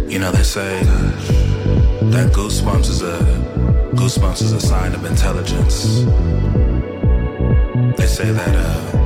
You know, they say that goosebumps is a sign of intelligence. They say that